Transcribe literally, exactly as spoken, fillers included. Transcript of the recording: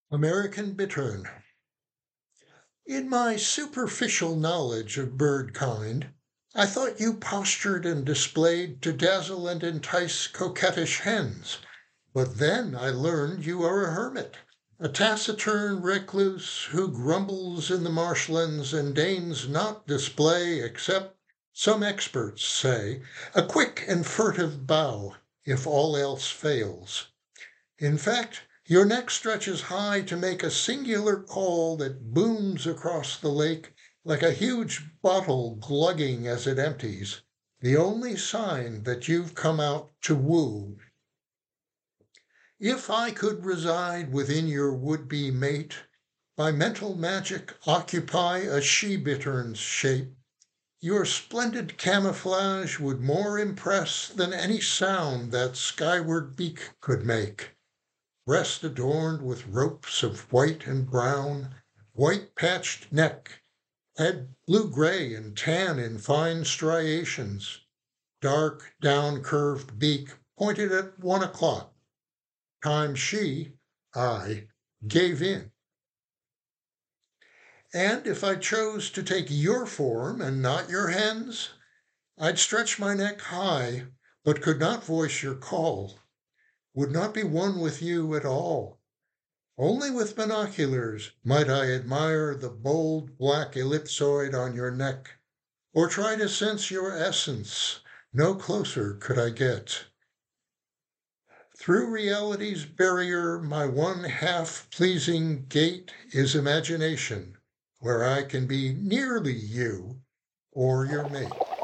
American Bittern. In my superficial knowledge of bird kind, I thought you postured and displayed to dazzle and entice coquettish hens. But then I learned you are a hermit, a taciturn recluse who grumbles in the marshlands and deigns not display, except, some experts say, a quick and furtive bow, if all else fails. In fact, your neck stretches high to make a singular call that booms across the lake like a huge bottle glugging as it empties, the only sign that you've come out to woo. If I could reside within your would-be mate, by mental magic occupy a she-bittern's shape, your splendid camouflage would more impress than any sound that skyward beak could make. Breast adorned with ropes of white and brown, white patched neck, head blue-gray and tan in fine striations, dark down-curved beak pointed at one o'clock, time she, I, gave in. And if I chose to take your form and not your hen's, I'd stretch my neck high, but could not voice your call, would not be one with you at all. Only with binoculars might I admire the bold black ellipsoid on your neck, or try to sense your essence. No closer could I get. Through reality's barrier, my one half pleasing gate is imagination, where I can be nearly you or your mate.